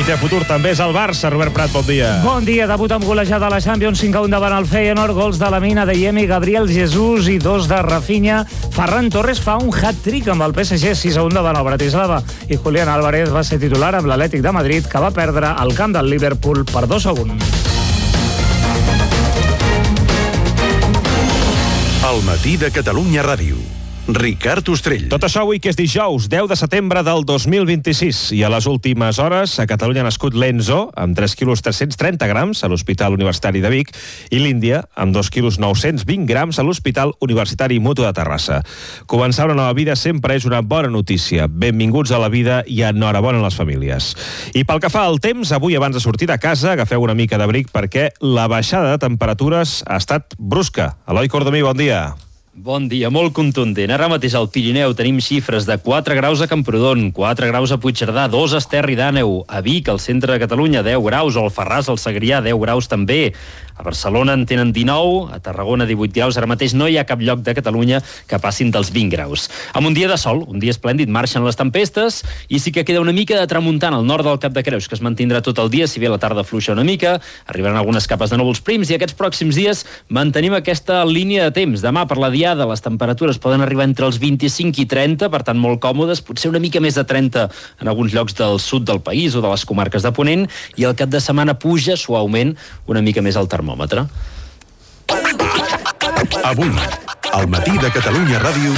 Qui té futur també és el Barça. Robert Prat, bon dia. Bon dia. Debut amb golejada a la Champions, 5-1 davant el Feyenoord. Gols de Lamine Adeyemi, Gabriel Jesús i 2 de Rafinha. Ferran Torres fa un hat-trick amb el PSG, 6-1 davant el Bratislava. I Julián Álvarez va ser titular amb l'Atlètic de Madrid, que va perdre al camp del Liverpool per 2-1. El matí de Catalunya Ràdio. Ricard Ostrell. Tot això avui, que és dijous, 10 de setembre del 2026. I a les últimes hores, a Catalunya ha nascut l'Enzo, amb 3 quilos 330 grams, a l'Hospital Universitari de Vic, i l'Índia, amb 2 quilos 920 grams, a l'Hospital Universitari Mutu de Terrassa. Començar una nova vida sempre és una bona notícia. Benvinguts a la vida i enhorabona a les famílies. I pel que fa al temps, avui, abans de sortir de casa, agafeu una mica d'abric perquè la baixada de temperatures ha estat brusca. Eloi Cordomí, bon dia. Bon dia, molt contundent. Ara mateix al Pirineu tenim xifres de 4 graus a Camprodon, 4 graus a Puigcerdà, 2 a Esterri d'Àneu, a Vic, al centre de Catalunya, 10 graus, al Alfarràs, al Segrià, 10 graus també. A Barcelona en tenen 19, a Tarragona 18 graus. Ara mateix no hi ha cap lloc de Catalunya que passin dels 20 graus. Amb un dia de sol, un dia esplèndid, marxen les tempestes i sí que queda una mica de tramuntana al nord del Cap de Creus, que es mantindrà tot el dia, si bé la tarda fluixa una mica, arribaran algunes capes de núvols prims i aquests pròxims dies mantenim aquesta línia de temps. Demà per la diada les temperatures poden arribar entre els 25 i 30, per tant molt còmodes, potser una mica més de 30 en alguns llocs del sud del país o de les comarques de Ponent, i el cap de setmana puja suaument una mica més el termòmetre. Avui, al matí de Catalunya Ràdio.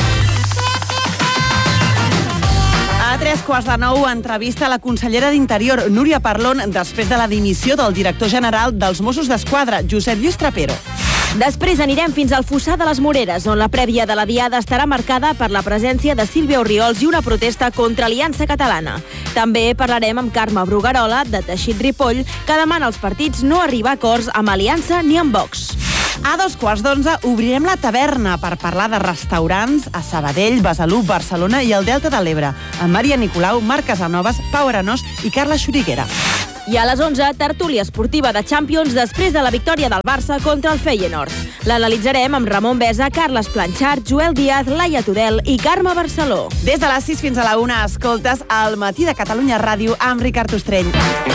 A 8:45, entrevista a la consellera d'Interior, Núria Parlon, després de la dimissió del director general dels Mossos d'Esquadra, Josep Lluís Trapero. Després anirem fins al Fossar de les Moreres, on la prèvia de la diada estarà marcada per la presència de Sílvia Orriols i una protesta contra Aliança Catalana. També parlarem amb Carme Bruguerola, de Teixit Ripoll, que demana als partits no arribar a acords amb Aliança ni amb Vox. A 11:15 obrirem la taverna per parlar de restaurants a Sabadell, Besalú, Barcelona i el Delta de l'Ebre, amb Maria Nicolau, Marc Casanovas, Pau Arenós i Carla Xuriguera. I a les 11, tertúlia esportiva de Champions després de la victòria del Barça contra el Feyenoord. L'analitzarem amb Ramon Besa, Carles Planchart, Joel Díaz, Laia Tudel i Carme Barceló. Des de les 6 fins a la 1 escoltes El matí de Catalunya Ràdio amb Ricard Ostrell.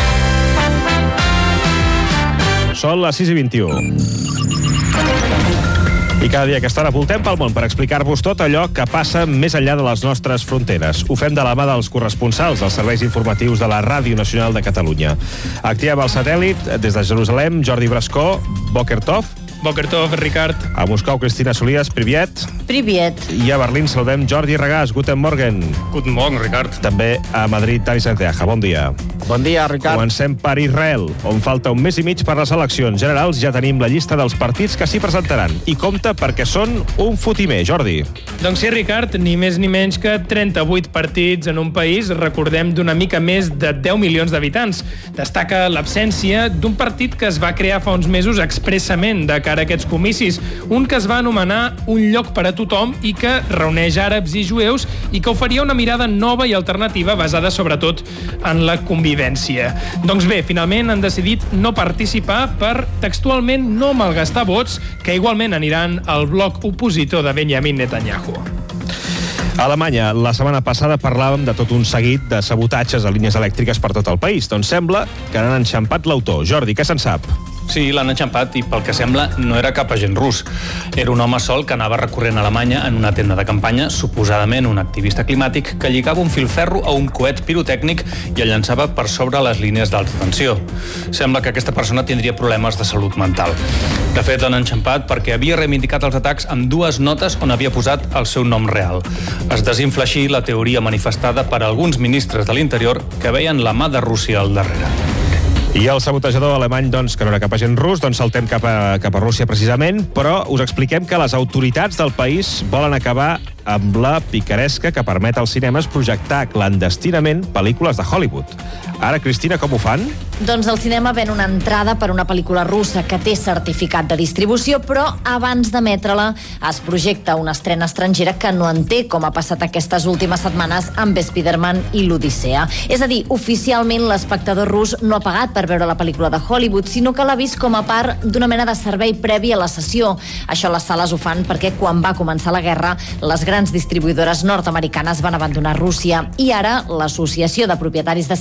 Són les 6:21. I cada dia a aquesta hora voltem pel món per explicar-vos tot allò que passa més enllà de les nostres fronteres. Ho fem de la mà dels corresponsals dels serveis informatius de la Ràdio Nacional de Catalunya. Activem el satèl·lit des de Jerusalem, Jordi Brascó, Boker Tov. Boker Tov, Ricard. A Moscou, Cristina Solies, priviet. Priviet. I a Berlín saludem Jordi Regàs, guten morgen. Guten Morgen, Ricard. També a Madrid, Dani Santiago, bon dia. Bon dia, Ricard. Comencem per Israel, on falta un mes i mig per les eleccions generals. Ja tenim la llista dels partits que s'hi presentaran. I compte perquè són un fotimer, Jordi. Doncs sí, Ricard, ni més ni menys que 38 partits en un país, recordem, d'una mica més de 10 milions d'habitants. Destaca l'absència d'un partit que es va crear fa uns mesos expressament de cara a aquests comicis, un que es va anomenar Un lloc per a tothom i que reuneix àrabs i jueus i que oferia una mirada nova i alternativa basada sobretot en la convivència. Doncs bé, finalment han decidit no participar per textualment no malgastar vots que igualment aniran al bloc opositor de Benjamin Netanyahu. A Alemanya, la setmana passada parlàvem de tot un seguit de sabotatges a línies elèctriques per tot el país. Doncs sembla que han enxampat l'autor. Jordi, què se'n sap? Sí, l'han enxampat i pel que sembla no era cap agent rus. Era un home sol que anava recorrent a Alemanya en una tenda de campanya, suposadament un activista climàtic, que lligava un filferro a un coet pirotècnic i el llançava per sobre les línies d'alta tensió. Sembla que aquesta persona tindria problemes de salut mental. De fet, l'han enxampat perquè havia reivindicat els atacs amb 2 notes on havia posat el seu nom real. Es desinfla així la teoria manifestada per alguns ministres de l'Interior que veien la mà de Rússia al darrere. I el sabotejador alemany, doncs, que no era cap agent rus, doncs saltem cap a Rússia precisament, però us expliquem que les autoritats del país volen acabar amb la picaresca que permet als cinemes projectar clandestinament pel·lícules de Hollywood. Ara, Cristina, com ho fan? Doncs el cinema ven una entrada per una pel·lícula russa que té certificat de distribució, però abans d'emetre-la es projecta una estrena estrangera que no en té, com ha passat aquestes últimes setmanes amb Spider-Man i l'Odissea. És a dir, oficialment l'espectador rus no ha pagat per veure la pel·lícula de Hollywood, sinó que l'ha vist com a part d'una mena de servei previ a la sessió. Això les sales ho fan perquè quan va començar la guerra, les grans distribuïdores nord-americanes van abandonar Rússia i ara l'Associació de Propietaris de Cinemes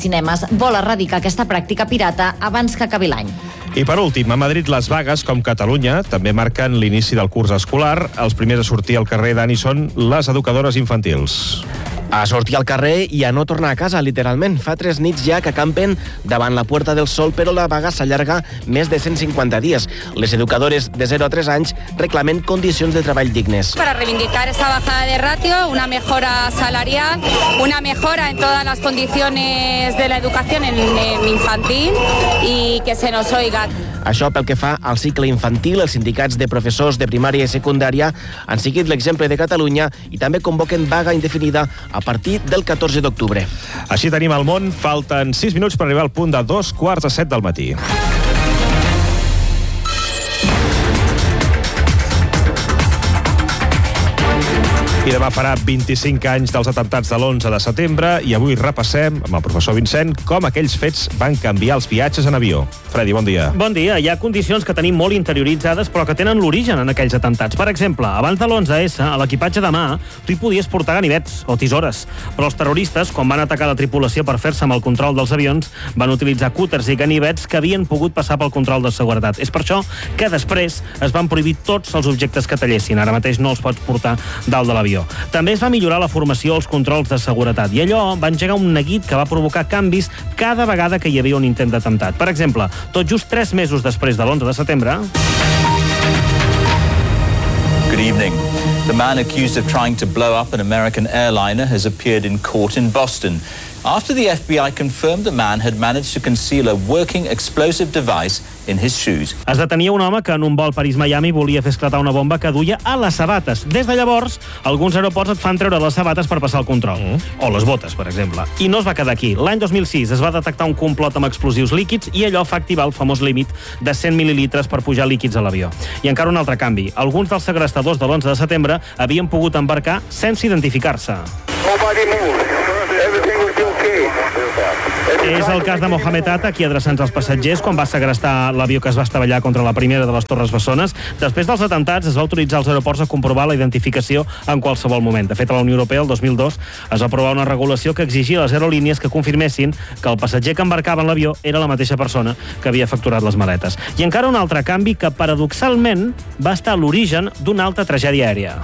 vol erradicar aquesta pràctica pirata abans que acabi l'any. I per últim, a Madrid les vagues, com Catalunya, també marquen l'inici del curs escolar. Els primers a sortir al carrer, Dani, són les educadores infantils. A sortir al carrer i a no tornar a casa, literalment. Fa 3 nits ja que acampen davant la Puerta del Sol, però la vaga s'allarga més de 150 dies. Les educadores de 0 a 3 anys reclamen condicions de treball dignes. Para reivindicar esa bajada de ratio, una mejora salarial, una mejora en todas las condiciones de la educación en infantil y que se nos oiga. Això pel que fa al cicle infantil, els sindicats de professors de primària i secundària han seguit l'exemple de Catalunya i també convoquen vaga indefinida a partir del 14 d'octubre. Així tenim el món. Falten 6 minuts per arribar al punt de 2:45 del matí. I demà farà 25 anys dels atemptats de l'11 de setembre i avui repassem amb el professor Vicent com aquells fets van canviar els viatges en avió. Fredi, bon dia. Bon dia. Hi ha condicions que tenim molt interioritzades però que tenen l'origen en aquells atemptats. Per exemple, abans de l'11S, a l'equipatge de mà, tu hi podies portar ganivets o tisores. Però els terroristes, quan van atacar la tripulació per fer-se amb el control dels avions, van utilitzar cúters i ganivets que havien pogut passar pel control de seguretat. És per això que després es van prohibir tots els objectes que tallessin. Ara mateix no els pots portar dalt de l'avió. També es va millorar la formació als controls de seguretat i allò va engegar un neguit que va provocar canvis cada vegada que hi havia un intent d'atemptat. Per exemple, tot just 3 mesos després de l'11 de setembre... Good evening. The man accused of trying to blow up an American airliner has appeared in court in Boston. After the FBI confirmed the man had managed to conceal a working explosive device in his shoes. Es detenia un home que en un vol París-Miami volia fer esclatar una bomba que duia a les sabates. Des de llavors, alguns aeroports et fan treure les sabates per passar el control. O les botes, per exemple. I no es va quedar aquí. L'any 2006 es va detectar un complot amb explosius líquids i allò fa activar el famós límit de 100 mil·lilitres per pujar líquids a l'avió. I encara un altre canvi. Alguns dels segrestadors de l'11 de setembre havien pogut embarcar sense identificar-se. És el cas de Mohamed Atta, aquí adreçant als passatgers, quan va segrestar l'avió que es va estavellar contra la primera de les Torres Bessones. Després dels atemptats es va autoritzar als aeroports a comprovar la identificació en qualsevol moment. De fet, a la Unió Europea, el 2002, es va aprovar una regulació que exigia a les aerolínies que confirmessin que el passatger que embarcava en l'avió era la mateixa persona que havia facturat les maletes. I encara un altre canvi que, paradoxalment, va estar a l'origen d'una altra tragèdia aèria.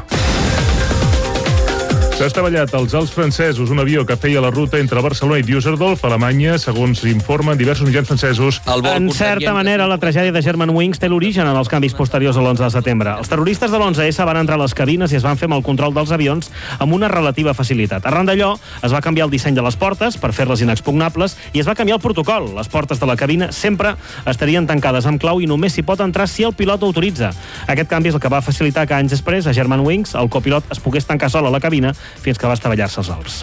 S'ha estavellat als Alps francesos un avió que feia la ruta entre Barcelona i Düsseldorf, Alemanya, segons informen diversos mitjans francesos. En certa manera, la tragèdia de Germanwings té l'origen en els canvis posteriors a l'11 de setembre. Els terroristes de l'11S van entrar a les cabines i es van fer amb el control dels avions amb una relativa facilitat. Arran d'allò, es va canviar el disseny de les portes per fer-les inexpugnables i es va canviar el protocol. Les portes de la cabina sempre estarien tancades amb clau i només s'hi pot entrar si el pilot ho autoritza. Aquest canvi és el que va facilitar que anys després, a Germanwings, el copilot es pogués tancar sol a la cabina fins que va estavellar-se als Alps.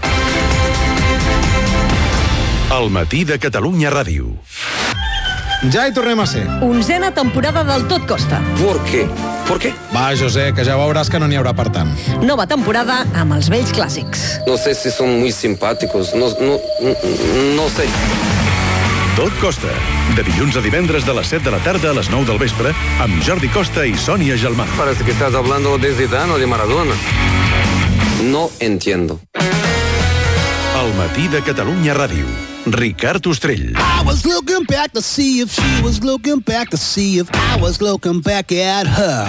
El matí de Catalunya Ràdio. Ja hi tornem a ser. 11a temporada del Tot Costa. ¿Por qué? ¿Por qué? Va, José, que ja veuràs que no n'hi haurà per tant. Nova temporada amb els vells clàssics. No sé si son muy simpáticos, no sé. Tot Costa, de dilluns a divendres de les 7 de la tarda a les 9 del vespre, amb Jordi Costa i Sònia Gelmà. Parece que estás hablando de Zidane o de Maradona. No entiendo. El matí de Catalunya Ràdio. Ricard Ostrell. I was looking back to see if she was looking back to see if I was looking back at her.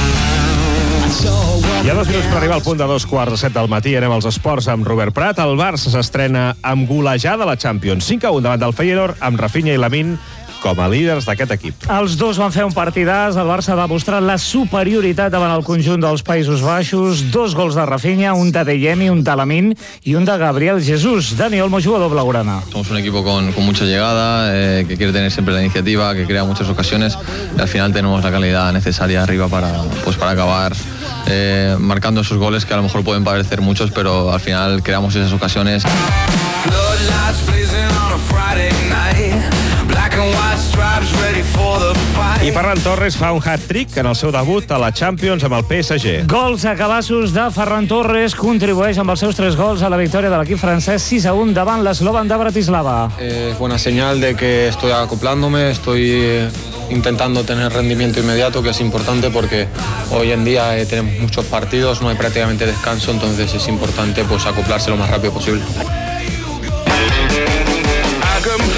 Hi ha 2 minuts per arribar al punt de 2:45 del matí. Anem als esports amb Robert Prat. El Barça s'estrena amb golejada a la Champions. 5-1 davant del Feyenoord, amb Rafinha i Lamine com a líders d'aquest equip. Els dos van fer un partidàs. El Barça va mostrar la superioritat davant el conjunt dels Països Baixos. 2 gols de Rafinha, un de Deyemi, un de Lamine i un de Gabriel Jesús. Dani Olmo, jugador blaugrana. Somos un equipo con mucha llegada, que quiere tener siempre la iniciativa, que crea muchas ocasiones y al final tenemos la calidad necesaria arriba para acabar marcando esos goles que a lo mejor pueden parecer muchos, pero al final creamos esas ocasiones. I Ferran Torres fa un hat-trick en el seu debut a la Champions amb el PSG. Gols a cabassos de Ferran Torres, contribueix amb els seus 3 gols a la victòria de l'equip francès 6-1 davant l'Slovan de Bratislava. Es buena señal de que estoy acoplándome, estoy intentando tener rendimiento inmediato, que es importante porque hoy en día tenemos muchos partidos, no hay prácticamente descanso, entonces es importante acoplarse lo más rápido posible.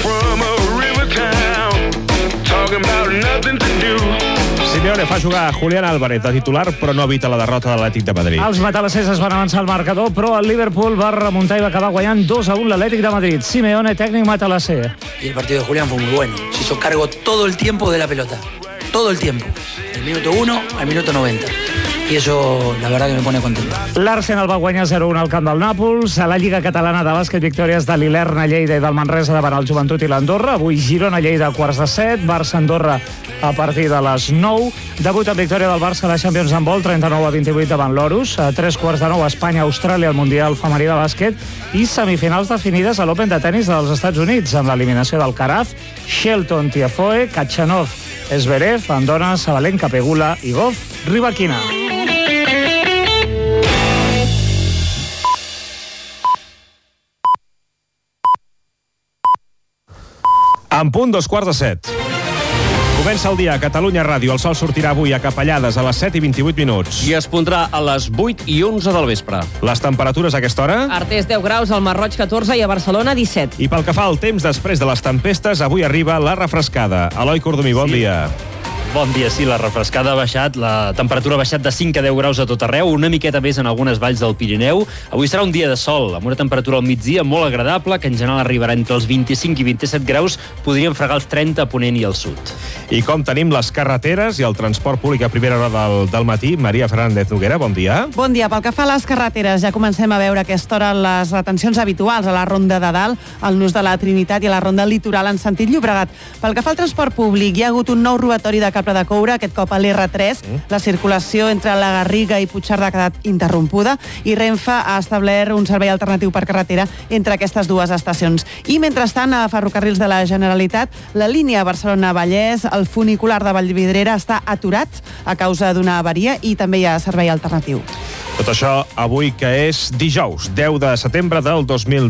fa jugar Julián Álvarez de titular, però no evita la derrota de l'Atlètic de Madrid. Els matalaceses van avançar al marcador, però el Liverpool va remuntar i va acabar guanyant 2-1 l'Atlètic de Madrid. Simeone, tècnic matalacé. Y el partido de Julián fue muy bueno. Se hizo cargo todo el tiempo de la pelota. Todo el tiempo. Del minuto 1 al minuto 90. Y eso, la verdad, que me pone contento. L'Arsenal va guanyar 0-1 al camp del Nàpols. A la Lliga Catalana de Bàsquet, victòries de l'Ilerna, Lleida i del Manresa davant el Joventut i l'Andorra. Avui Girona, Lleida, quarts de 7. Barça-Andorra a partir de les 9. Debut amb victòria del Barça a la Champions Handball, 39-28 davant l'Horus. A 3:15 Espanya, Austràlia, al Mundial femení de bàsquet. I semifinals definides a l'Open de tennis dels Estats Units, amb l'eliminació del Caraz, Shelton, Tiafoe, Kachanov, Zverev, Andona, Sabalenka, Pegula i Goff, Rybakina. En punt, 7:15. Comença el dia a Catalunya Ràdio. El sol sortirà avui a Capellades a les 7:28. I es pondrà a les 8:11 del vespre. Les temperatures a aquesta hora? Artés 10 graus, al Masroig 14 i a Barcelona 17. I pel que fa al temps després de les tempestes, avui arriba la refrescada. Eloi Cordomí, bon dia. Bon dia, sí, la refrescada ha baixat, la temperatura ha baixat de 5 a 10 graus a tot arreu, una miqueta més en algunes valls del Pirineu. Avui serà un dia de sol, amb una temperatura al migdia molt agradable, que en general arribarà entre els 25 i 27 graus, podríem fregar els 30 a Ponent i al sud. I com tenim les carreteres i el transport públic a primera hora del matí? Maria Fernández Noguera, bon dia. Bon dia. Pel que fa a les carreteres, ja comencem a veure a aquesta hora les retencions habituals a la Ronda de Dalt, al Nus de la Trinitat i a la Ronda Litoral en sentit Llobregat. Pel que fa al transport públic, hi ha hagut un nou robatori de cable de coure, aquest cop a l'R3. La circulació entre la Garriga i Puigcerdà ha quedat interrompuda i Renfe ha establert un servei alternatiu per carretera entre aquestes dues estacions. I mentrestant, a Ferrocarrils de la Generalitat, la línia Barcelona-Vallès, el funicular de Vallvidrera està aturat a causa d'una avaria i també hi ha servei alternatiu. Tot això avui, que és dijous, 10 de setembre del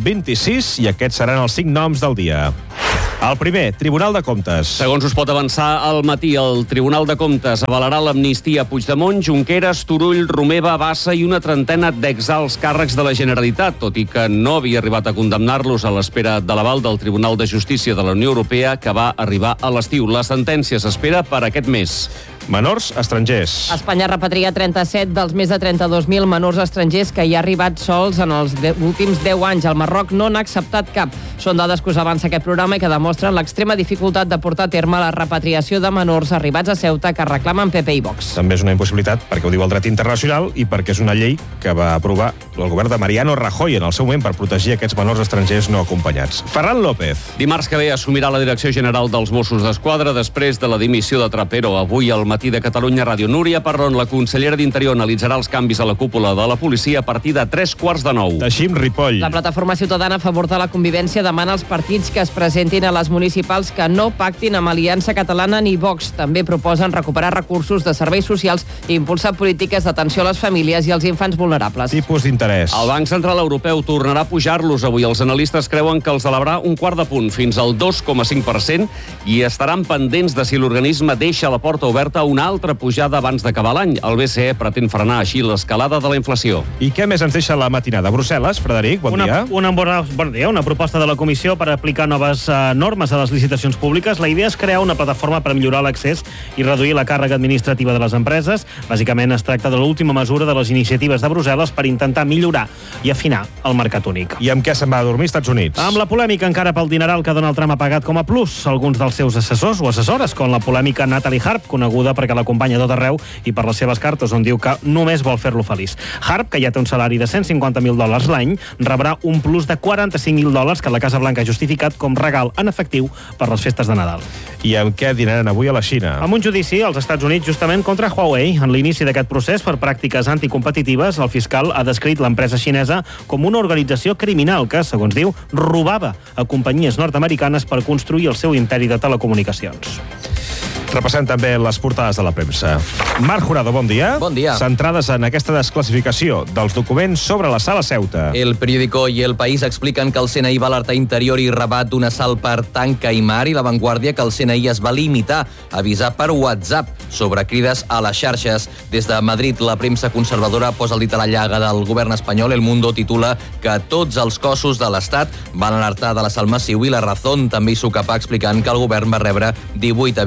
2026, i aquests seran els 5 noms del dia. El primer, Tribunal de Comptes. Segons us pot avançar al matí, el Tribunal de Comptes avalarà l'amnistia a Puigdemont, Junqueras, Turull, Romeva, Bassa i una trentena d'exalts càrrecs de la Generalitat, tot i que no havia arribat a condemnar-los a l'espera de l'aval del Tribunal de Justícia de la Unió Europea, que va arribar a l'estiu. La sentència s'espera per aquest mes. Menors estrangers. Espanya repatria 37 dels més de 32.000 menors estrangers que hi ha arribat sols en els últims 10 anys. El Marroc no n'ha acceptat cap. Són dades que us avança aquest programa i que demostren l'extrema dificultat de portar a terme la repatriació de menors arribats a Ceuta que reclamen PP i Vox. També és una impossibilitat perquè ho diu el dret internacional i perquè és una llei que va aprovar el govern de Mariano Rajoy en el seu moment per protegir aquests menors estrangers no acompanyats. Ferran López. Dimarts que ve assumirà la Direcció General dels Mossos d'Esquadra després de la dimissió de Trapero. Avui al matí de Catalunya Ràdio, Núria Parrón, la consellera d'Interior, analitzarà els canvis a la cúpula de la policia a partir de 3:15. Teixim Ripoll. La plataforma ciutadana a favor de la convivència demana als partits que es presentin a les municipals que no pactin amb Aliança Catalana ni Vox. També proposen recuperar recursos de serveis socials i impulsar polítiques d'atenció a les famílies i als infants vulnerables. Tipus d'interès. El Banc Central Europeu tornarà a pujar-los avui. Els analistes creuen que els elevarà un quart de punt fins al 2,5% i estaran pendents de si l'organisme deixa la porta oberta a una altra pujada abans d'acabar l'any. El BCE pretén frenar així l'escalada de la inflació. I què més ens deixa la matinada? Brussel·les, Frederic, bon dia. Bon dia. Una proposta de la Comissió per aplicar noves normes a les licitacions públiques. La idea és crear una plataforma per millorar l'accés i reduir la càrrega administrativa de les empreses. Bàsicament es tracta de l'última mesura de les iniciatives de Brussel·les per intentar millorar i afinar el mercat únic. I amb què se'n va a dormir Estats Units? Amb la polèmica encara pel dineral que Donald Trump ha pagat com a plus alguns dels seus assessors o assessores, com la polèmica Natalie Harp, coneguda perquè l'acompanya a tot arreu i per les seves cartes on diu que només vol fer-lo feliç. Harp, que ja té un salari de $150.000 l'any, rebrà un plus de $45.000 que la Casa Blanca ha justificat com regal en efectiu per les festes de Nadal. I amb què dinaran avui a la Xina? Amb un judici als Estats Units justament contra Huawei. En l'inici d'aquest procés per pràctiques anticompetitives, el fiscal ha descrit l'empresa xinesa com una organització criminal que, segons diu, robava a companyies nord-americanes per construir el seu imperi de telecomunicacions. Repassem també les portades de la premsa. Marc Jurado, bon dia. Bon dia. Centrades en aquesta desclassificació dels documents sobre la Sala Ceuta. El Periódico i El País expliquen que el CNI va alertar Interior i Rabat d'un assalt per tanca i mar, i La Vanguardia que el CNI es va limitar a avisar per WhatsApp sobre crides a les xarxes. Des de Madrid, la premsa conservadora posa el dit a la llaga del govern espanyol. El Mundo titula que tots els cossos de l'Estat van alertar de l'assalt massiu i La Razón també hi socapà explicant que el govern va rebre 18 avisos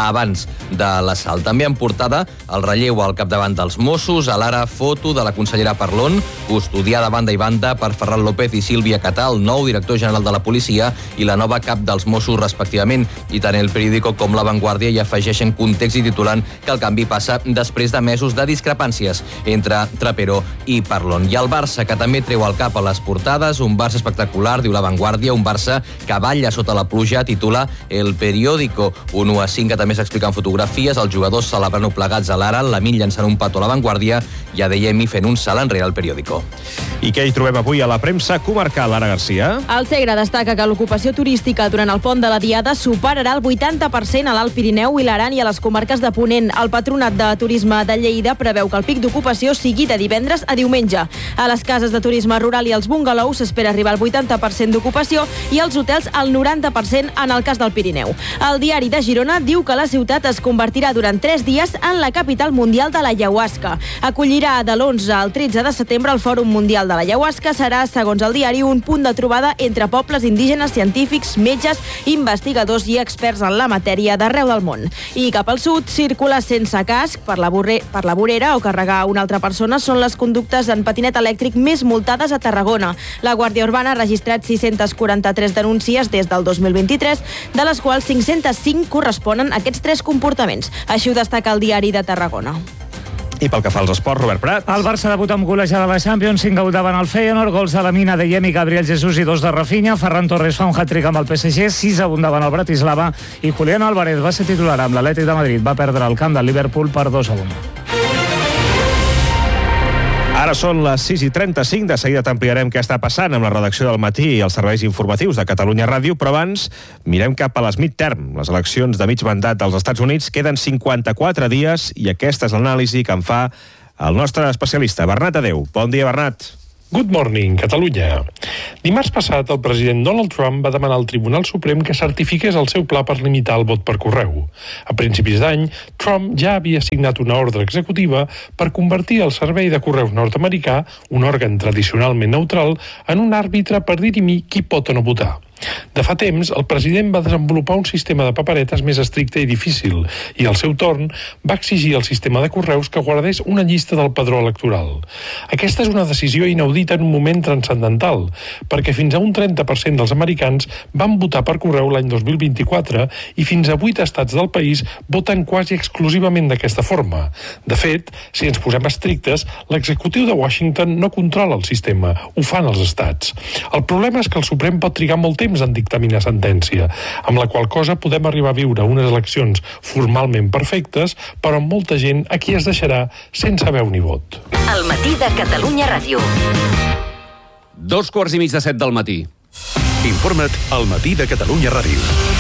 abans de l'assalt. També en portada el relleu al capdavant dels Mossos, a l'ara foto de la consellera Parlon, custodiada banda i banda per Ferran López i Sílvia Catà, el nou director general de la policia i la nova cap dels Mossos, respectivament. I tant El Periódico com La Vanguardia hi afegeixen context i titulant que el canvi passa després de mesos de discrepàncies entre Trapero i Parlon. I el Barça, que també treu el cap a les portades, un Barça espectacular, diu La Vanguardia, un Barça que balla sota la pluja, titula El Periódico. Un 1-5 que també s'explica en fotografies, els jugadors celebrant-ho plegats a l'ara, Lamine llançant un petó a La Vanguardia i Adeyemi fent un salt enrere al Periódico. I què hi trobem avui a la premsa comarcal, Ara Garcia? El Segre destaca que l'ocupació turística durant el pont de la Diada superarà el 80% a l'Alt Pirineu i l'Aran i a les comarques de Ponent. El Patronat de Turisme de Lleida preveu que el pic d'ocupació sigui de divendres a diumenge. A les cases de turisme rural i als bungalous s'espera arribar al 80% d'ocupació i als hotels al 90% en el cas del Pirineu. El Diari de Girona diu que la ciutat es convertirà durant 3 dies en la capital mundial de l'ayahuasca. Acollirà de l'11 al 13 de setembre el Fòrum Mundial de l'ayahuasca. Serà, segons el diari, un punt de trobada entre pobles indígenes, científics, metges, investigadors i experts en la matèria d'arreu del món. I cap al sud, circular sense casc per la vorera o carregar una altra persona són les conductes en patinet elèctric més multades a Tarragona. La Guàrdia Urbana ha registrat 643 denúncies des del 2023, de les quals 505 corresponen a aquests 3 comportaments. Així ho destaca el Diari de Tarragona. I pel que fa als esports, Robert Prat. El Barça debuta amb golejada a la Champions, 5-1 davant el Feyenoord, gols de Lamine, Adeyemi, Gabriel Jesús i 2 de Rafinha. Ferran Torres fa un hat-trick amb el PSG, 6-1 davant el Bratislava, i Julián Álvarez va ser titular amb l'Atlètic de Madrid. Va perdre el camp del Liverpool per 2-1. Ara són les 6:35, de seguida t'ampliarem què està passant amb la redacció del Matí i els serveis informatius de Catalunya Ràdio, però abans mirem cap a les midterm. Les eleccions de mig mandat dels Estats Units queden 54 dies i aquesta és l'anàlisi que en fa el nostre especialista, Bernat Adeu. Bon dia, Bernat. Good morning, Catalunya. Dimarts passat, el president Donald Trump va demanar al Tribunal Suprem que certifiqués el seu pla per limitar el vot per correu. A principis d'any, Trump ja havia signat una ordre executiva per convertir el Servei de Correus nord-americà, un òrgan tradicionalment neutral, en un àrbitre per dirimir qui pot o no votar. De fa temps, el president va desenvolupar un sistema de paperetes més estricte i difícil i, al seu torn, va exigir al sistema de correus que guardés una llista del padró electoral. Aquesta és una decisió inaudita en un moment transcendental, perquè fins a un 30% dels americans van votar per correu l'any 2024 i fins a 8 estats del país voten quasi exclusivament d'aquesta forma. De fet, si ens posem estrictes, l'executiu de Washington no controla el sistema, ho fan els estats. El problema és que el Suprem pot trigar molt temps en dictaminar sentència, amb la qual cosa podem arribar a viure unes eleccions formalment perfectes, però amb molta gent a qui es deixarà sense veu ni vot. El matí de Catalunya Ràdio. 2:45 del matí. Informa't al Matí de Catalunya Ràdio.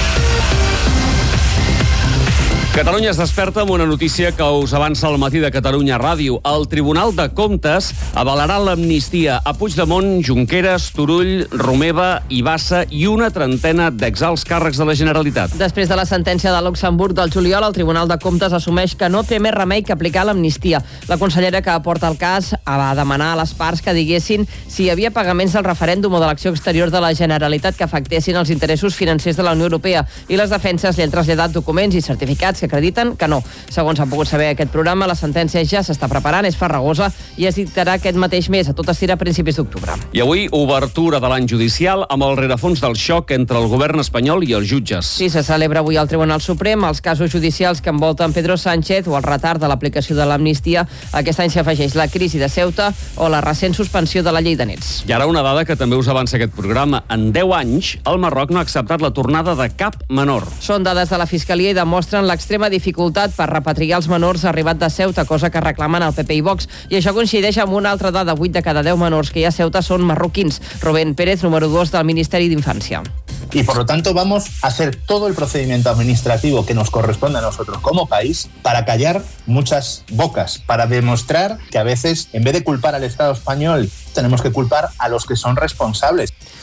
Catalunya es desperta amb una notícia que us avança al Matí de Catalunya Ràdio. El Tribunal de Comptes avalarà l'amnistia a Puigdemont, Junqueras, Turull, Romeva i Bassa i una trentena d'exalts càrrecs de la Generalitat. Després de la sentència de Luxemburg del juliol, el Tribunal de Comptes assumeix que no té més remei que aplicar l'amnistia. La consellera que aporta el cas va demanar a les parts que diguessin si hi havia pagaments del referèndum o de l'acció exterior de la Generalitat que afectessin els interessos financers de la Unió Europea, i les defenses li han traslladat documents i certificats que acrediten que no. Segons ha pogut saber aquest programa, la sentència ja s'està preparant, és farragosa i es dictarà aquest mateix mes, a tot estirar a principis d'octubre. I avui, obertura de l'any judicial amb el rerefons del xoc entre el govern espanyol i els jutges. Sí, se celebra avui al Tribunal Suprem els casos judicials que envolten Pedro Sánchez o el retard de l'aplicació de l'amnistia. Aquest any s'afegeix la crisi de Ceuta o la recent suspensió de la llei de nets. I ara una dada que també us avança aquest programa. En 10 anys, el Marroc no ha acceptat la tornada de cap menor. Són dades de la Fiscalia i demostren l'extrema dificultat per repatriar els menors arribat de Ceuta, cosa que reclamen el PP i Vox. I això coincideix amb una altra dada: 8 de cada 10 menors que hi ha a Ceuta són marroquins. Rubén Pérez, número 2 del Ministeri d'Infància. Y por lo tanto vamos a hacer todo el procedimiento administrativo que nos corresponde a nosotros como país para callar muchas bocas, para demostrar que a veces, en vez de culpar al Estado español, tenemos que culpar a los que son responsables.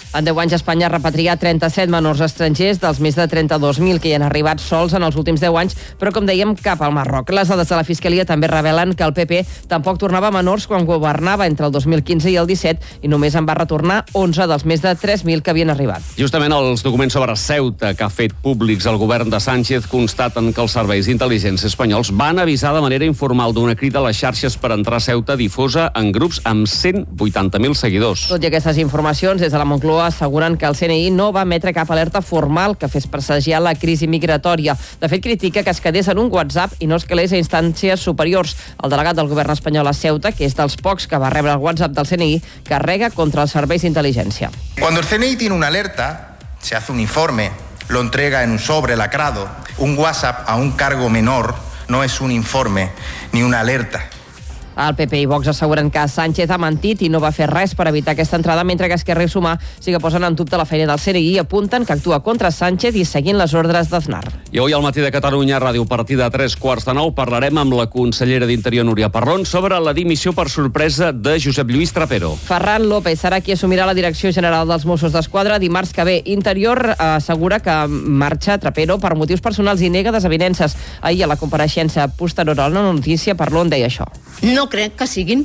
En 10 anys Espanya ha repatriat 37 menors estrangers dels més de 32.000 que hi han arribat sols en els últims 10 anys, però com dèiem, cap al Marroc. Les dades de la Fiscalia també revelen que el PP tampoc tornava menors quan governava entre el 2015 i el 17 i només en va retornar 11 dels més de 3.000 que havien arribat. Justament els documents sobre Ceuta que ha fet públics el govern de Sánchez constaten que els serveis d'intel·ligència espanyols van avisar de manera informal d'una crida a les xarxes per entrar a Ceuta difosa en grups amb 180.000 seguidors. Tot i aquestes informacions, des de la Moncloa asseguren que el CNI no va emetre cap alerta formal que fes presagiar la crisi migratòria. De fet, critica que es quedés en un WhatsApp i no escalés a instàncies superiors. El delegat del govern espanyol a Ceuta, que és dels pocs que va rebre el WhatsApp del CNI, carrega contra els serveis d'intel·ligència. Cuando el CNI tiene una alerta, se hace un informe, lo entrega en un sobre lacrado. Un WhatsApp a un cargo menor no es un informe ni una alerta. El PP i Vox asseguren que Sánchez ha mentit i no va fer res per evitar aquesta entrada, mentre que Esquerra i Sumar sí que posen en dubte la feina del CNI i apunten que actua contra Sánchez i seguint les ordres d'Aznar. I avui al Matí de Catalunya Ràdio, a partir de 3:15, parlarem amb la consellera d'Interior, Núria Parlon, sobre la dimissió per sorpresa de Josep Lluís Trapero. Ferran López serà qui assumirà la direcció general dels Mossos d'Esquadra dimarts que ve. Interior assegura que marxa Trapero per motius personals i nega desavinences. Ahir, a la compareixença posterior a la notícia, Parlon deia això. No crec que siguin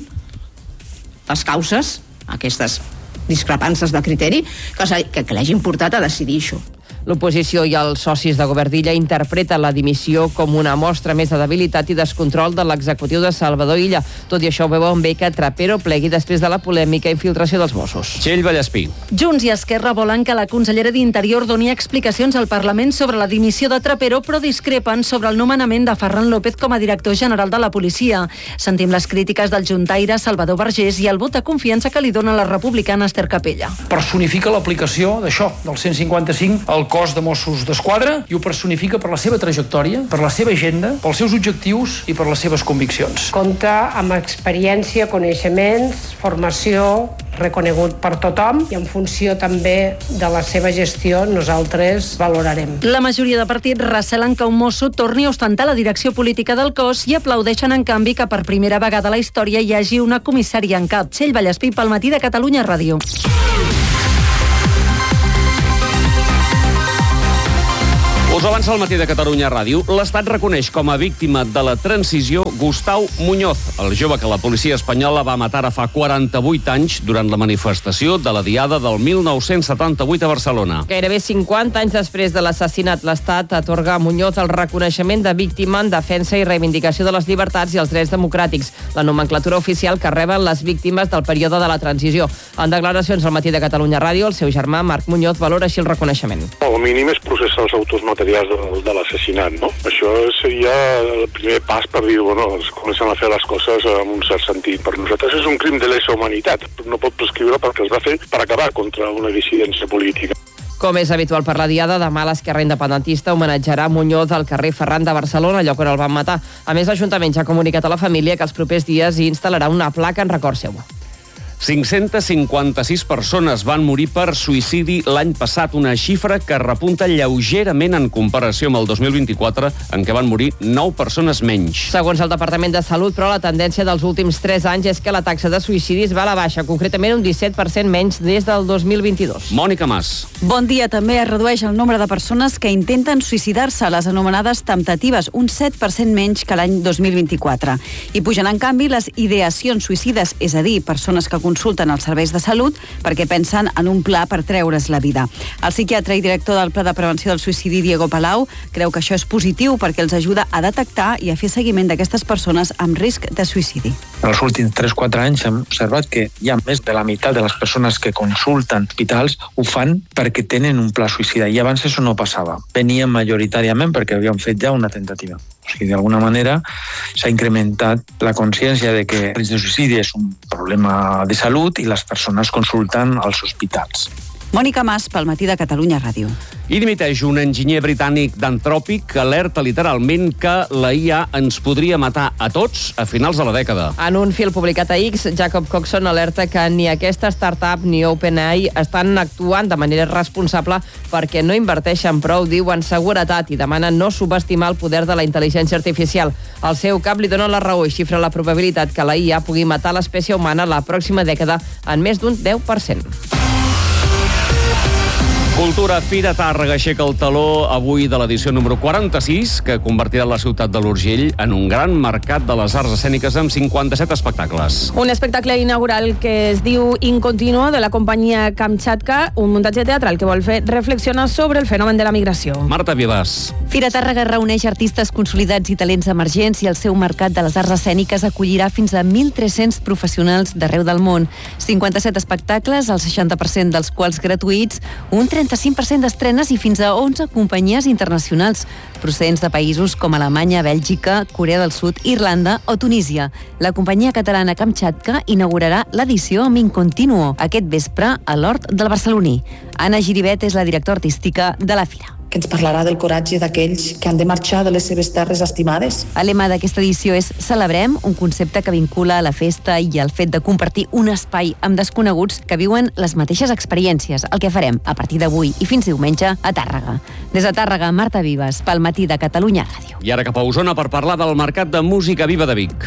les causes, aquestes discrepàncies de criteri, que l'hagin portat a decidir això. L'oposició i els socis de govern d'Illa interpreten la dimissió com una mostra més de debilitat i descontrol de l'executiu de Salvador Illa. Tot i això, veuen bé que Trapero plegui després de la polèmica infiltració dels Mossos. Txell Vallespí. Junts i Esquerra volen que la consellera d'Interior doni explicacions al Parlament sobre la dimissió de Trapero, però discrepen sobre el nomenament de Ferran López com a director general de la policia. Sentim les crítiques del juntaire Salvador Vergés i el vot de confiança que li dona la republicana Esther Capella. Personifica l'aplicació d'això, del 155, al cos de Mossos d'Esquadra, i ho personifica per la seva trajectòria, per la seva agenda, pels seus objectius i per les seves conviccions. Compta amb experiència, coneixements, formació, reconegut per tothom, i en funció també de la seva gestió nosaltres valorarem. La majoria de partits recelen que un mosso torni a ostentar la direcció política del cos i aplaudeixen en canvi que per primera vegada a la història hi hagi una comissària en cap. Txell Vallespí, pel Matí de Catalunya Ràdio. Us avança al Matí de Catalunya Ràdio. L'Estat reconeix com a víctima de la transició Gustau Muñoz, el jove que la policia espanyola va matar a fa 48 anys durant la manifestació de la Diada del 1978 a Barcelona. Gairebé 50 anys després de l'assassinat, l'Estat atorga a Muñoz el reconeixement de víctima en defensa i reivindicació de les llibertats i els drets democràtics, la nomenclatura oficial que reben les víctimes del període de la transició. En declaracions al Matí de Catalunya Ràdio, el seu germà Marc Muñoz valora així el reconeixement. El mínim és processar els autors materials de l'assassinat, no? Això seria el primer pas per dir, bueno, es comencen a fer les coses amb un cert sentit. Per nosaltres és un crim de lesa humanitat. No pot prescriure perquè es va fer per acabar contra una dissidència política. Com és habitual per la Diada, demà l'Esquerra Independentista homenatjarà Muñoz al carrer Ferran de Barcelona, lloc on el van matar. A més, l'Ajuntament ja ha comunicat a la família que els propers dies hi instal·larà una placa en record seu. 556 persones van morir per suïcidi l'any passat, una xifra que repunta lleugerament en comparació amb el 2024, en què van morir 9 persones menys. Segons el Departament de Salut, però, la tendència dels últims 3 anys és que la taxa de suïcidis va a la baixa, concretament un 17% menys des del 2022. Mònica Mas. Bon dia. També es redueix el nombre de persones que intenten suïcidar-se, les anomenades temptatives, un 7% menys que l'any 2024. I pugen, en canvi, les ideacions suïcides, és a dir, persones que consulten els serveis de salut perquè pensen en un pla per treure's la vida. El psiquiatre i director del Pla de Prevenció del Suïcidi, Diego Palau, creu que això és positiu perquè els ajuda a detectar i a fer seguiment d'aquestes persones amb risc de suïcidi. En els últims 3-4 anys hem observat que hi ha més de la meitat de les persones que consulten hospitals ho fan perquè tenen un pla suïcida, i abans això no passava. Venien majoritàriament perquè havien fet ja una tentativa. O sigui, d'alguna manera s'ha incrementat la consciència de que el risc de suïcidi és un problema de salut i les persones consulten als hospitals. Mònica Mas, pel Matí de Catalunya Ràdio. I dimiteix un enginyer britànic d'Anthropic que alerta literalment que la IA ens podria matar a tots a finals de la dècada. En un fil publicat a X, Jacob Coxon alerta que ni aquesta startup ni OpenAI estan actuant de manera responsable perquè no inverteixen prou, diuen, seguretat i demanen no subestimar el poder de la intel·ligència artificial. El seu cap li dona la raó i xifra la probabilitat que la IA pugui matar l'espècie humana la pròxima dècada en més d'un 10%. Cultura Fira Tàrrega aixeca el taló avui de l'edició número 46, que convertirà la ciutat de l'Urgell en un gran mercat de les arts escèniques amb 57 espectacles. Un espectacle inaugural que es diu Incontinuo, de la companyia Kamchatka, un muntatge teatral que vol fer reflexionar sobre el fenomen de la migració. Marta Vivas. Fira Tàrrega reuneix artistes consolidats i talents emergents i el seu mercat de les arts escèniques acollirà fins a 1.300 professionals d'arreu del món. 57 espectacles, el 60% dels quals gratuïts, un 35% d'estrenes i fins a 11 companyies internacionals procedents de països com Alemanya, Bèlgica, Corea del Sud, Irlanda o Tunísia. La companyia catalana Kamchatka inaugurarà l'edició amb Incontinuo aquest vespre a l'Hort del Barceloní. Anna Giribet és la directora artística de la fira. Que ens parlarà del coratge d'aquells que han de marxar de les seves terres estimades. El lema d'aquesta edició és Celebrem, un concepte que vincula la festa i el fet de compartir un espai amb desconeguts que viuen les mateixes experiències. El que farem a partir d'avui i fins diumenge a Tàrrega. Des de Tàrrega, Marta Vives, pel Matí de Catalunya Ràdio. I ara cap a Osona per parlar del Mercat de Música Viva de Vic.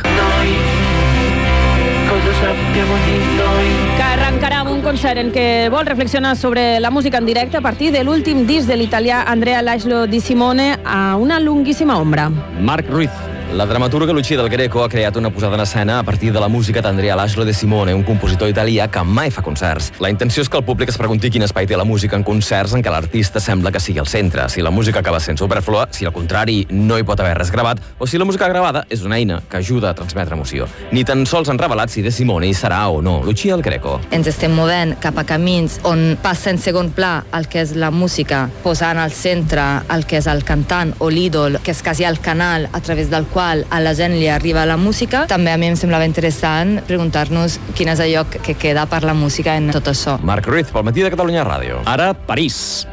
Que arrencarà amb un concert en què vol reflexionar sobre la música en directe a partir de l'últim disc de l'italià Andrea Laszlo Di Simone, A una lunghissima ombra. Marc Ruiz. La dramaturga Lucia Del Greco ha creat una posada en escena a partir de la música d'Andrea Laszlo Di Simone, un compositor italià que mai fa concerts. La intenció és que el públic es pregunti quin espai té la música en concerts en què l'artista sembla que sigui el centre, si la música acaba sent superflua, si al contrari no hi pot haver res gravat, o si la música gravada és una eina que ajuda a transmetre emoció. Ni tan sols han revelat si Di Simone hi serà o no. Lucia Del Greco. Ens estem movent cap a camins on passa en segon pla el que és la música, posant al centre el que és el cantant o l'ídol, que és quasi el canal a través del qual a la gent li arriba la música. També a mi em semblava interessant preguntar-nos quin és allò que queda per la música en tot això. Marc Ruiz, pel Matí de Catalunya Ràdio. Ara, París.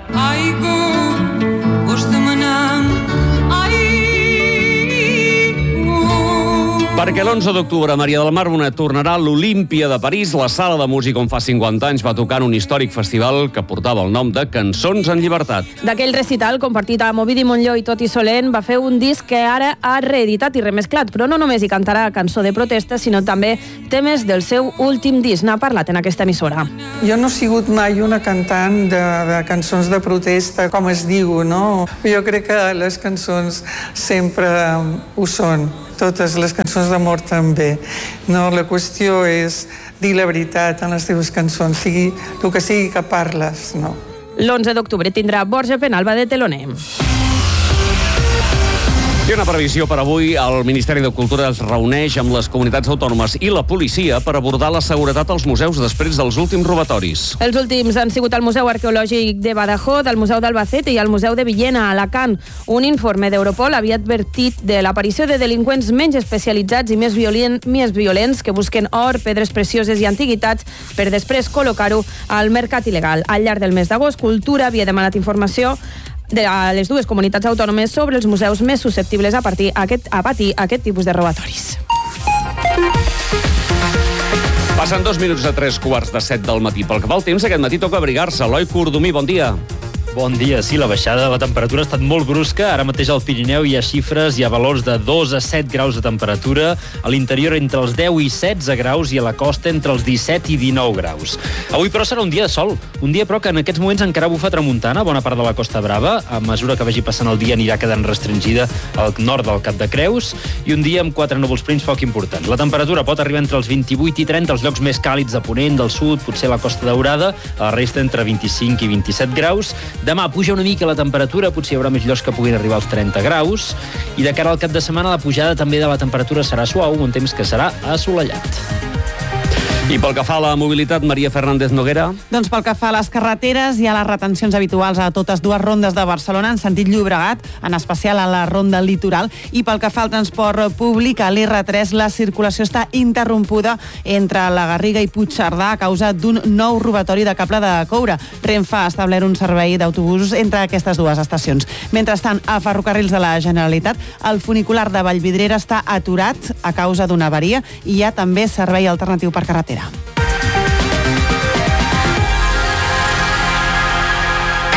Perquè l'11 d'octubre Maria del Mar Bonet tornarà a l'Olímpia de París, la sala de música on fa 50 anys va tocar en un històric festival que portava el nom de Cançons en Llibertat. D'aquell recital, compartit amb Ovidi Montllor i Toti Solent, va fer un disc que ara ha reeditat i remesclat, però no només hi cantarà cançó de protesta, sinó també temes del seu últim disc. N'ha parlat en aquesta emissora. Jo no he sigut mai una cantant de cançons de protesta, com es diu, no? Jo crec que les cançons sempre ho són. Totes les cançons d'amor també. No, la qüestió és dir la veritat en les teves cançons, sigui el que sigui que parles, no? L'11 d'octubre tindrà Borja Penalba de teloner. Hi ha una previsió per avui. El Ministeri de Cultura es reuneix amb les comunitats autònomes i la policia per abordar la seguretat als museus després dels últims robatoris. Els últims han sigut el Museu Arqueològic de Badajoz, el Museu d'Albacete i el Museu de Villena, a Alacant. Un informe d'Europol havia advertit de l'aparició de delinqüents menys especialitzats i més violents que busquen or, pedres precioses i antiguitats per després col·locar-ho al mercat il·legal. Al llarg del mes d'agost, Cultura havia demanat informació a les dues comunitats autònomes sobre els museus més susceptibles a patir aquest tipus de robatoris. Passen 2 minuts de 3:15 del matí. Pel que fa al temps, aquest matí toca abrigar-se. Eloi Cordomí, bon dia. Bon dia. Sí, la baixada de la temperatura ha estat molt brusca. Ara mateix al Pirineu hi ha xifres, hi ha valors de 2 a 7 graus de temperatura, a l'interior entre els 10 i 16 graus i a la costa entre els 17 i 19 graus. Avui, però, serà un dia de sol. Un dia, però, que en aquests moments encara bufa tramuntana, bona part de la Costa Brava. A mesura que vagi passant el dia anirà quedant restringida al nord del Cap de Creus, i un dia amb 4 núvols prims poc importants. La temperatura pot arribar entre els 28 i 30 als llocs més càlids de Ponent, del sud, potser la Costa Daurada, a la resta entre 25 i 27 graus. Demà puja una mica la temperatura, potser hi haurà més llocs que puguin arribar als 30 graus, i de cara al cap de setmana la pujada també de la temperatura serà suau, un temps que serà assolellat. I pel que fa a la mobilitat, Maria Fernández Noguera? Doncs pel que fa a les carreteres, hi ha les retencions habituals a totes dues rondes de Barcelona, en sentit Llobregat, en especial a la ronda litoral, i pel que fa al transport públic, a l'R3 la circulació està interrompuda entre la Garriga i Puigcerdà a causa d'un nou robatori de cable de coure. Renfe ha establert un servei d'autobusos entre aquestes dues estacions. Mentrestant, a Ferrocarrils de la Generalitat, el funicular de Vallvidrera està aturat a causa d'una avaria i hi ha també servei alternatiu per carretera.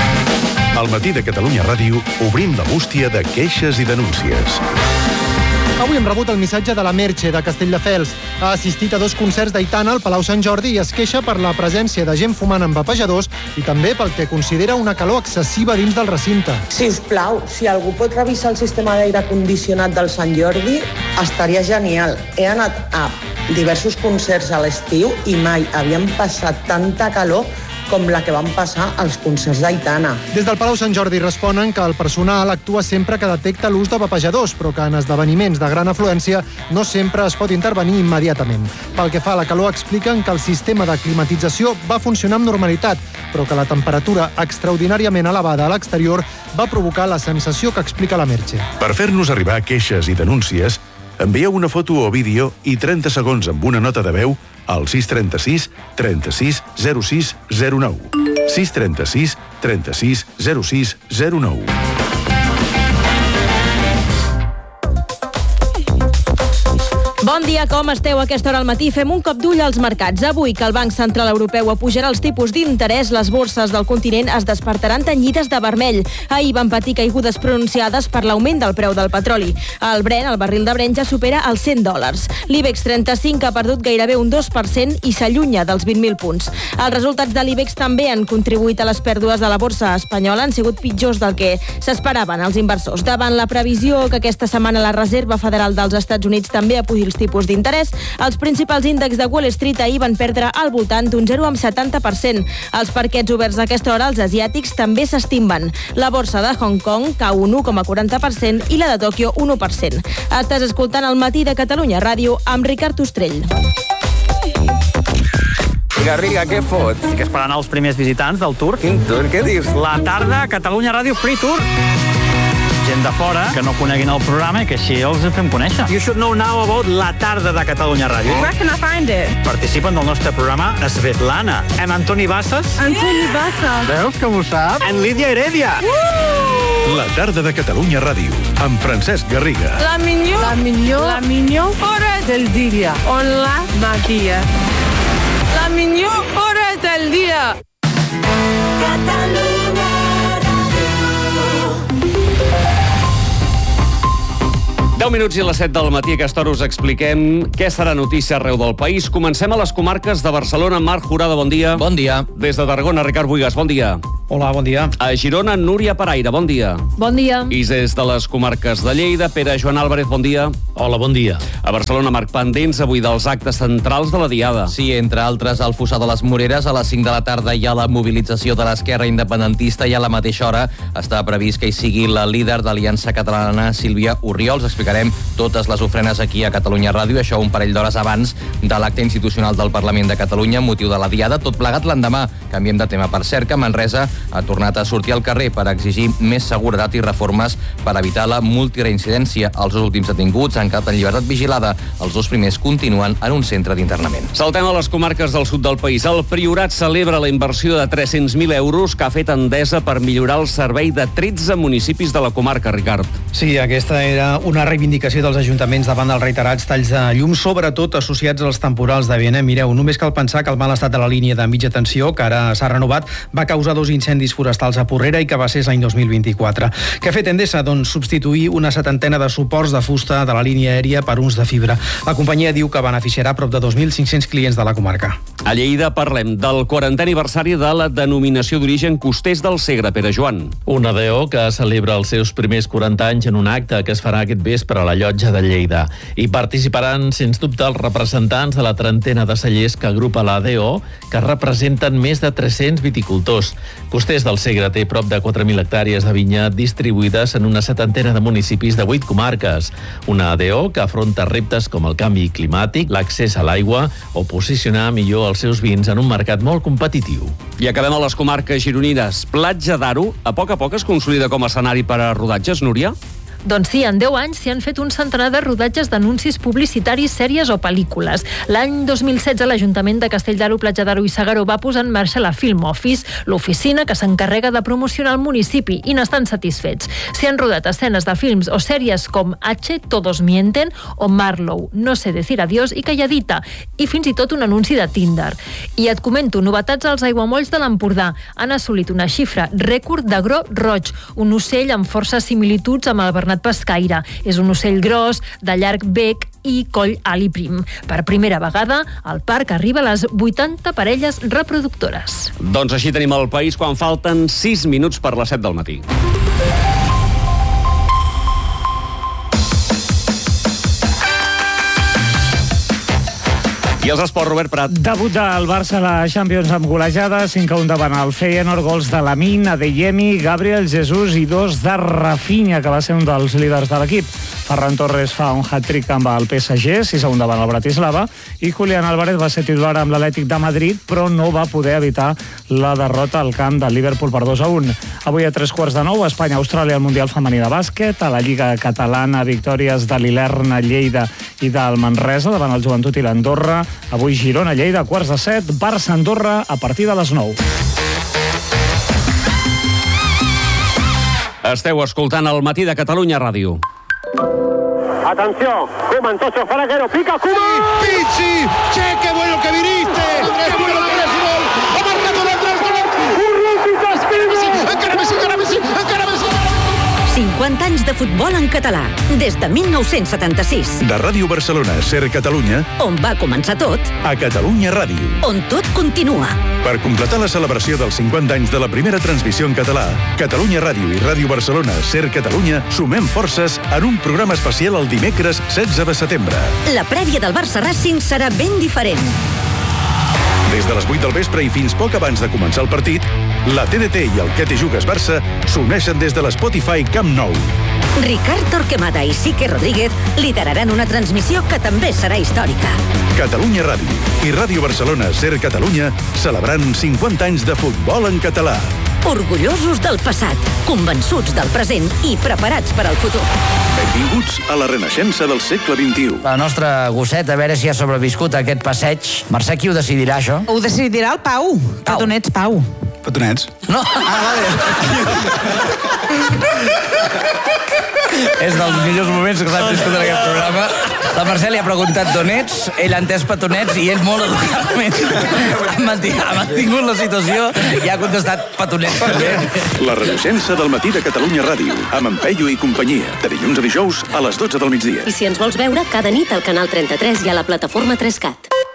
Al Matí de Catalunya Ràdio obrim la bústia de queixes i denúncies. Avui hem rebut el missatge de la Merche, de Castelldefels. Ha assistit a 2 concerts d'Aitana al Palau Sant Jordi i es queixa per la presència de gent fumant amb vapejadors i també pel que considera una calor excessiva dins del recinte. Si us plau, si algú pot revisar el sistema d'aire condicionat del Sant Jordi, estaria genial. He anat a diversos concerts a l'estiu i mai havien passat tanta calor com la que van passar als concerts d'Aitana. Des del Palau Sant Jordi responen que el personal actua sempre que detecta l'ús de vapejadors, però que en esdeveniments de gran afluència no sempre es pot intervenir immediatament. Pel que fa a la calor, expliquen que el sistema de climatització va funcionar amb normalitat, però que la temperatura extraordinàriament elevada a l'exterior va provocar la sensació que explica la Merche. Per fer-nos arribar queixes i denúncies, envieu una foto o vídeo i 30 segons amb una nota de veu al 636 36 06 09. 636 36 06 09. Bon dia, com esteu? A aquesta hora al matí fem un cop d'ull als mercats. Avui, que el Banc Central Europeu apujarà els tipus d'interès, les borses del continent es despertaran tenyides de vermell. Ahir van patir caigudes pronunciades per l'augment del preu del petroli. El Brent, el barril de Brent, ja supera els $100. L'IBEX 35 ha perdut gairebé un 2% i s'allunya dels 20.000 punts. Els resultats de l'IBEX també han contribuït a les pèrdues de la borsa espanyola, han sigut pitjors del que s'esperaven els inversors. Davant la previsió que aquesta setmana la Reserva Federal dels Estats Units també apugi els tipus d'interès, els principals índexs de Wall Street ahir van perdre al voltant d'un 0,70%. Els parquets oberts a aquesta hora, els asiàtics, també s'estimben. La borsa de Hong Kong cau un 1,40% i la de Tòquio un 1%. Estàs escoltant el Matí de Catalunya Ràdio amb Ricard Ostrell. Garriga, què fots? Que és per anar als primers visitants del tour. Quin tour? Què dius? La tarda Catalunya Ràdio Free Tour. Gent de fora que no coneguin el programa i que així els fem conèixer. You should know now about La Tarda de Catalunya Ràdio. Where can I find it? Participen del nostre programa Svetlana, amb Antoni Bassas. Antoni Bassas. Veus com ho sap? En Lídia Heredia. La Tarda de Catalunya Ràdio, amb Francesc Garriga. La millor hora del dia. On la Matia. La millor hora del dia. Catalunya. 10 minuts i les 7 del matí. A aquesta hora us expliquem què serà notícia arreu del país. Comencem a les comarques de Barcelona. Marc Jurada, bon dia. Bon dia. Des de Tarragona, Ricard Buigas, bon dia. Hola, bon dia. A Girona, Núria Paraire, bon dia. Bon dia. I des de les comarques de Lleida, Pere Joan Álvarez, bon dia. Hola, bon dia. A Barcelona, Marc, pendents avui dels actes centrals de la Diada. Sí, entre altres, al Fossar de les Moreres, a les 5 de la tarda hi ha la mobilització de l'esquerra independentista i a la mateixa hora està previst que hi sigui la líder d'Aliança Catalana, Sílvia Orriols. Explicarem totes les ofrenes aquí a Catalunya Ràdio, això un parell d'hores abans de l'acte institucional del Parlament de Catalunya, motiu de la Diada, tot plegat l'endemà. Canviem de tema. Per cert, que Manresa ha tornat a sortir al carrer per exigir més seguretat i reformes per evitar la multireincidència. Els dos últims detinguts han quedat en llibertat vigilada. Els dos primers continuen en un centre d'internament. Saltem a les comarques del sud del país. El Priorat celebra la inversió de 300.000 euros que ha fet Endesa per millorar el servei de 13 municipis de la comarca, Ricard. Sí, aquesta era una reivindicació dels ajuntaments davant dels reiterats talls de llum, sobretot associats als temporals de vent. Mireu, només cal pensar que el mal estat de la línia de mitja tensió, que ara s'ha renovat, va causar 2 incendis forestals a Porrera i que va ser l'any 2024. Què ha fet Endesa? Doncs substituir una 70 de suports de fusta de la línia aèria per uns de fibra. La companyia diu que beneficiarà prop de 2.500 clients de la comarca. A Lleida parlem del 40è aniversari de la denominació d'origen Costers del Segre, Pere Joan. Una DO que celebra els seus primers 40 anys en un acte que es farà aquest vespre a la Llotja de Lleida. Hi participaran, sens dubte, els representants de la 30ena de cellers que agrupa la DO, que representen més de 300 viticultors. Costers del Segre té prop de 4.000 hectàrees de vinya distribuïdes en una 70ena de municipis de 8 comarques. Una ADO que afronta reptes com el canvi climàtic, l'accés a l'aigua o posicionar millor els seus vins en un mercat molt competitiu. I acabem a les comarques gironines. Platja d'Aro, a poc es consolida com a escenari per a rodatges, Núria? Doncs sí, en 10 anys s'hi han fet un centenar de rodatges d'anuncis publicitaris, sèries o pel·lícules. L'any 2016 l'Ajuntament de Castell d'Aro, Platja d'Aro i S'Agaró va posar en marxa la Film Office, l'oficina que s'encarrega de promocionar el municipi, i n'estan satisfets. S'hi han rodat escenes de films o sèries com H, Todos mienten, o Marlowe, No sé decir adiós i Calladita, i fins i tot un anunci de Tinder. I et comento, novetats als aiguamolls de l'Empordà. Han assolit una xifra rècord de gro roig, un ocell amb força similituds amb el bernat gat pescaire. És un ocell gros, de llarg bec i coll alt i prim. Per primera vegada, el parc arriba a les 80 parelles reproductores. Doncs així tenim el país quan falten 6 minuts per les 7 del matí. I els esports, Robert Prat. Debut del Barça a la Champions amb golejada, 5-1 davant el Feyenoord, gols de Lamine, Adeyemi, Gabriel Jesus i 2 de Rafinha, que va ser un dels líders de l'equip. Ferran Torres fa un hat-trick amb el PSG, 6-1 davant el Bratislava, i Julián Álvarez va ser titular amb l'Atlètic de Madrid, però no va poder evitar la derrota al camp del Liverpool per 2-1. Avui a 3:15, Espanya-Austràlia al Mundial Femení de Bàsquet, a la Lliga Catalana, victòries de l'Ilerna, Lleida i del Manresa davant el Joventut i l'Andorra. Avui Girona-Lleida, 7:15, Barça-Andorra a partir de les 9. Esteu escoltant el Matí de Catalunya Ràdio. Atención, Koeman, Tocho, Faraguero, pica Koeman. Pizzi, che, qué bueno que viniste. Qué bueno que eres gol. Ha marcado l'Andrés Gol. Urruti, Caspini. Encara Messi, encara Messi, encara Messi. 50 anys de futbol en català, des de 1976. De Ràdio Barcelona, Ser Catalunya, On va començar tot, a Catalunya Ràdio. on tot continua. Per completar la celebració dels 50 anys de la primera transmissió en català, Catalunya Ràdio i Ràdio Barcelona, Ser Catalunya, sumem forces en un programa especial el dimecres 16 de setembre. La prèvia del Barça Racing serà ben diferent. Des de les 8 del vespre i fins poc abans de començar el partit, la TDT i el Que te jugues Barça s'uneixen des de l'Spotify Camp Nou. Ricard Torquemada i Sique Rodríguez lideraran una transmissió que també serà històrica. Catalunya Ràdio i Ràdio Barcelona, Ser Catalunya, celebrant 50 anys de futbol en català. Orgullosos del passat, convençuts del present i preparats per al futur. Benvinguts a la renaixença del segle XXI. La nostra gosset, a veure si ha sobreviscut a aquest passeig. Mercè, qui ho decidirà, això? Ho decidirà el Pau. Petonets, Pau. Petonets? No. És dels millors moments que s'han viscut en aquest programa. La Mercè li ha preguntat d'on ets, ell ha entès petonets i ell molt educadament ha mantingut la situació i ha contestat petonets. La renaixença del Matí de Catalunya Ràdio, amb en Peyu i companyia, de dilluns a dijous a les 12 del migdia. I si ens vols veure, cada nit al canal 33 i a la plataforma 3CAT.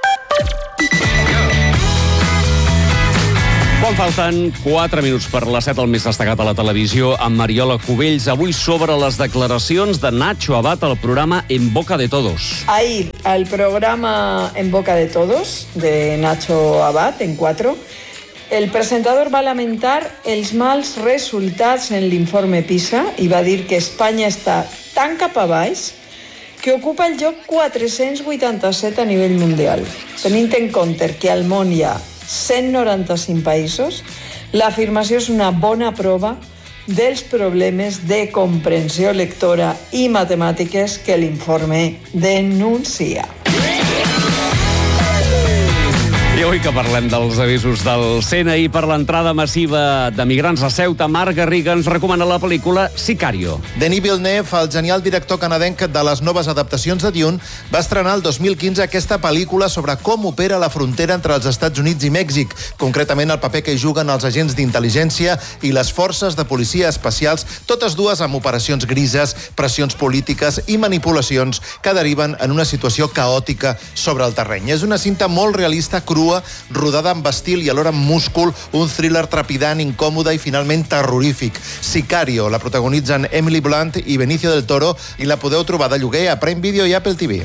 Quan falten 4 minuts per les 7, el més destacat a la televisió, amb Mariola Cubells, avui sobre les declaracions de Nacho Abad al programa En Boca de Todos. Ahir, al programa En Boca de Todos, de Nacho Abad, en 4, el presentador va lamentar els mals resultats en l'informe PISA i va dir que Espanya està tan cap a baix que ocupa el lloc 487 a nivell mundial. Tenint en compte que al món hi ha 195 països, l'afirmació és una bona prova dels problemes de comprensió lectora i matemàtiques que l'informe denuncia. I avui que parlem dels avisos del CNI per l'entrada massiva de migrants a Ceuta, Marc Garriga ens recomana la pel·lícula Sicario. Denis Villeneuve, el genial director canadenc de les noves adaptacions de Dune, va estrenar el 2015 aquesta pel·lícula sobre com opera la frontera entre els Estats Units i Mèxic, concretament el paper que hi juguen els agents d'intel·ligència i les forces de policia especials, totes dues amb operacions grises, pressions polítiques i manipulacions que deriven en una situació caòtica sobre el terreny. És una cinta molt realista, crua, rodada amb estil i alhora amb múscul, un thriller trepidant, incòmode i finalment terrorífic. Sicario, la protagonitzen Emily Blunt i Benicio del Toro i la podeu trobar de lloguer a Prime Video i Apple TV.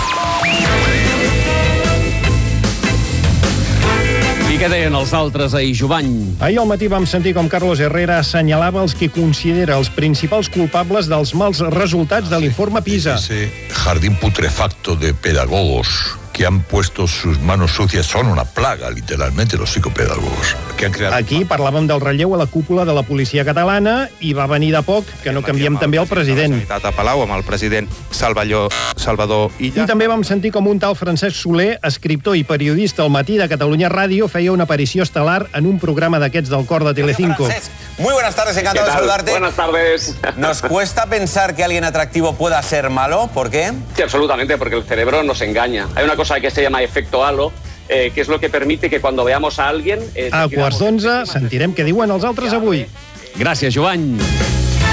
I què deien els altres ahir, Jovany? Ahir al matí vam sentir com Carlos Herrera assenyalava els que considera els principals culpables dels mals resultats de l'informe PISA. Ese jardín putrefacto de pedagogos que han puesto sus manos sucias son una plaga, literalmente, los psicopedagogos. Que han creado... Aquí parlàvem del relleu a la cúpula de la policia catalana i va venir de poc que no canviem també el president. A Palau amb el president Salvador Illa. I també vam sentir com un tal Francesc Soler, escriptor i periodista al Matí de Catalunya Ràdio, feia una aparició estel·lar en un programa d'aquests del cor de Telecinco. Muy buenas tardes, encantado de saludarte. Buenas tardes. ¿Nos cuesta pensar que alguien atractivo pueda ser malo? ¿Por qué? Sí, absolutamente, porque el cerebro nos engaña. Hay una cosa que se llama efecto halo, que es lo que permite que cuando veamos a alguien... A 11:15 sentirem què diuen els altres avui. Gràcies, Jovany.